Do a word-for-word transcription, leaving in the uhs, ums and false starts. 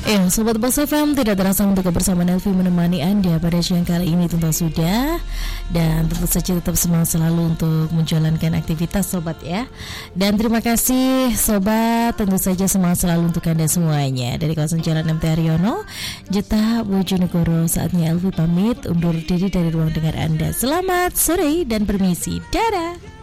Ya, Sobat Box F M, tidak terasa untuk kebersamaan Elvi menemani Anda pada siang kali ini tentu sudah. Dan tentu saja tetap semangat selalu untuk menjalankan aktivitas Sobat ya. Dan terima kasih Sobat, tentu saja semangat selalu untuk Anda semuanya. Dari kawasan Jalan M T Haryono, Jetah, Bojonegoro, saatnya Elvi pamit undur diri dari ruang dengar Anda. Selamat sore dan permisi, dadah.